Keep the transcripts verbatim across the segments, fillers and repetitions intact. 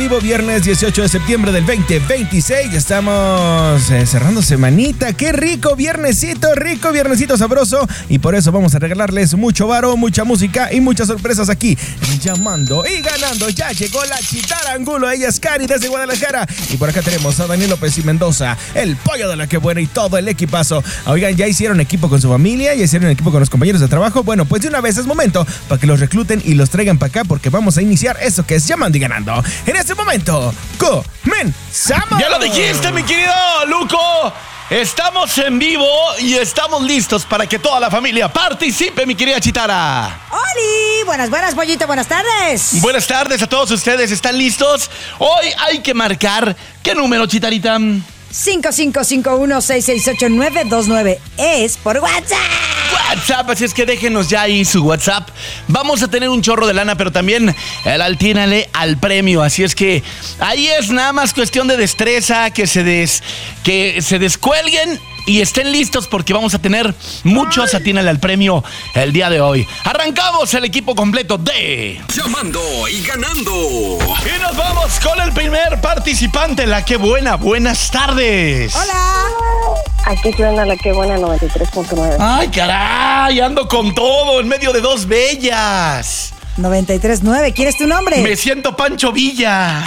Viernes dieciocho de septiembre del veinte veintiséis, ya estamos eh, cerrando semanita. Qué rico viernesito, rico viernesito sabroso. Y por eso vamos a regalarles mucho varo, mucha música y muchas sorpresas aquí. Llamando y ganando, ya llegó la Chitara Angulo. Ella es Cari desde Guadalajara. Y por acá tenemos a Daniel López y Mendoza, el pollo de la que buena y todo el equipazo. Oigan, ya hicieron equipo con su familia, ya hicieron equipo con los compañeros de trabajo. Bueno, pues de una vez es momento para que los recluten y los traigan para acá, porque vamos a iniciar eso que es Llamando y Ganando. En este momento, comenzamos. Ya lo dijiste, mi querido Luco. Estamos en vivo y estamos listos para que toda la familia participe, mi querida Chitara. ¡Holi! Buenas, buenas, pollito, buenas tardes. Buenas tardes a todos ustedes, ¿están listos? Hoy hay que marcar, ¿qué número, Chitarita? cinco cinco cinco uno seis seis ocho nueve dos nueve es por WhatsApp. WhatsApp, así es que déjenos ya ahí su WhatsApp. Vamos a tener un chorro de lana, pero también el altínale al premio. Así es que ahí es nada más cuestión de destreza, que se des, que se descuelguen y estén listos, porque vamos a tener muchos atínale al premio el día de hoy. Arrancamos el equipo completo de Llamando y Ganando. Y nos vamos con el primer participante, la que buena. Buenas tardes. Hola. Aquí suena la que buena noventa y tres punto nueve. Ay, caray, ando con todo en medio de dos bellas. noventa y tres punto nueve, ¿quieres tu nombre? Me siento Pancho Villa.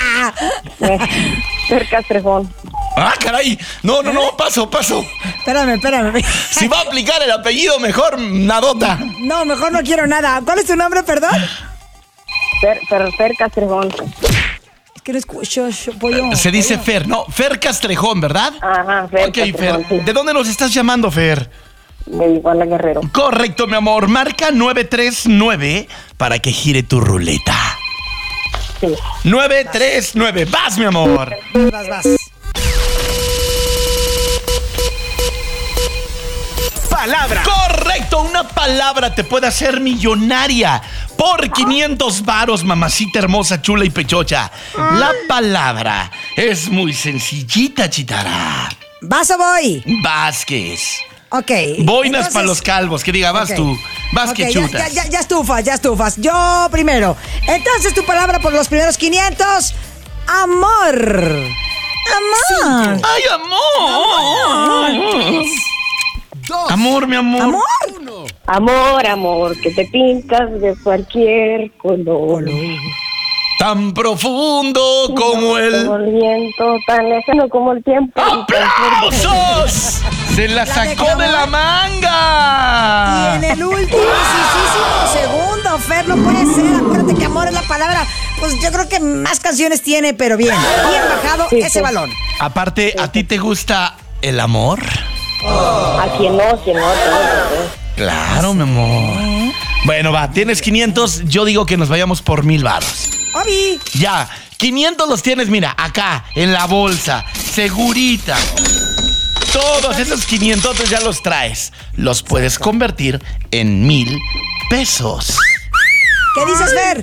Fer Castrejón. Ah, caray. No, no, no, paso, paso. Espérame, espérame. Si va a aplicar el apellido, mejor nadota. No, mejor no quiero nada. ¿Cuál es tu nombre, perdón? Fer, Fer, Fer Castrejón. Es que no escucho, pollo. Se dice pollo. Fer, no, Fer Castrejón, ¿verdad? Ajá, Fer Ok, Castrejón, Fer. sí. ¿De dónde nos estás llamando, Fer? De Iguala Guerrero. Correcto, mi amor. Marca nueve tres nueve para que gire tu ruleta. Sí. nueve tres nueve. Vas, mi amor. Vas, vas. Palabra. Correcto, una palabra te puede hacer millonaria por quinientos varos, mamacita hermosa, chula y pechocha. La palabra es muy sencillita, Chitara. ¿Vas o voy? Vázquez. Ok. Boinas entonces- para los calvos. Que diga, vas Ok. tú. Vas Ok, que ya, chutas. ya, ya, ya estufas, ya estufas. Yo primero. Entonces tu palabra por los primeros quinientos. Amor. Amor. ¡Ay, amor! Dos. Amor, mi amor. Amor. Uno. Amor, amor, que te pintas de cualquier color. Tan profundo como Como el... el viento, tan lejano como el tiempo. ¡Aplausos! Se la ¿La sacó declamó? de la manga. Y en el último segundo, Fer, no puede ser. Acuérdate que amor es la palabra. Pues yo creo que más canciones tiene, pero bien. Bien bajado Sí, ese sí. balón. Aparte, ¿a ti te gusta el amor? A quien no, quien no, quien no. Claro, mi amor. Bueno, va, tienes quinientos. Yo digo que nos vayamos por mil varos. Obi. Ya, quinientos los tienes, mira, acá, en la bolsa, segurita. Todos esos quinientos ya los traes. Los puedes convertir en mil pesos. ¿Qué dices, Fer?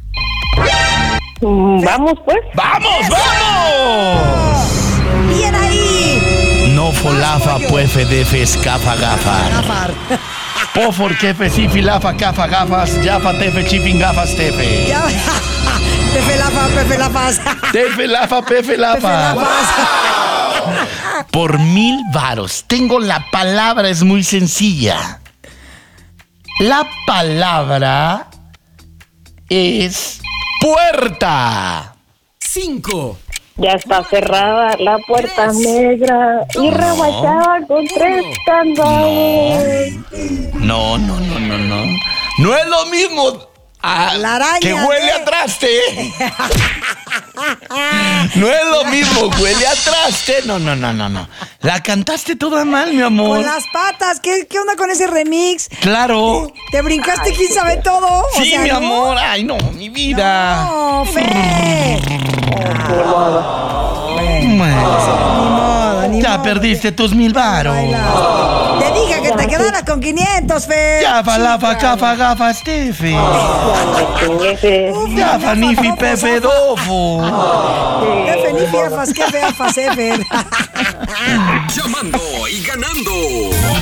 Mm, Vamos, pues. ¡Vamos, vamos! Bien ahí. No folafa, puefe, defe, escafa, gafa. Gafar. Pofor, kefe, sifi, lafa, cafa, gafas, yafa, tefe, chifin, gafas, tefe. Ya. Pefe Lafa, Pefe Lafas. Tefe, lafa, pefe, Pefe lafa. Lafas. Por mil varos. Tengo la palabra, es muy sencilla. La palabra es puerta. Cinco. Ya está cerrada la puerta negra y rebachada con tres candados. No, no, no, no, no. No es lo mismo. a- La araña que huele de- a traste. No es lo mismo, huele a traste. No, no, no, no, no. La cantaste toda mal, mi amor. Con las patas. ¿Qué, qué onda con ese remix? Claro. ¿Te brincaste quién sabe todo? O Sí, sea, mi ¿no? amor. Ay, no, mi vida. No, Fer. Ni modo. Bueno, Bueno, ni modo, ni ya modo. perdiste tus mil varos. Baila. Te dije que te quedaras con quinientos, Fer. Ya fa la fa Chica. cafa gafa Steffi. Ese- Ya fa nifi pepe dofo. Efe, ni fiafas, qué feafas, Fer. Llamando y ganando.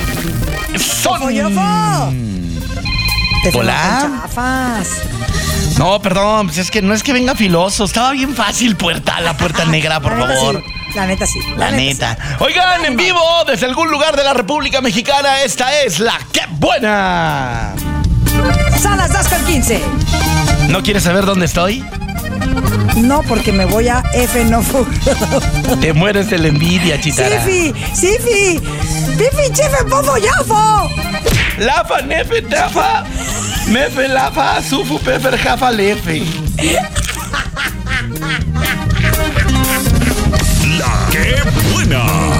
Son. Follofo. Te Hola. con chafas. No, perdón, pues es que no es que venga filoso. Estaba bien fácil, puerta, la puerta negra, por La neta favor. sí, La neta sí. La neta. Oigan, en vivo, desde algún lugar de la República Mexicana, esta es la ¡Qué buena! Son las dos con quince. ¿No quieres saber dónde estoy? No, porque me voy a F no fu. Te mueres de la envidia, chitara. Sifi, Sifi, Pifi, Chefe, Popo, Yafo. Lafa, nefe, tafa, mefe, lafa, sufu, pefer, jafa, lefe. La que buena.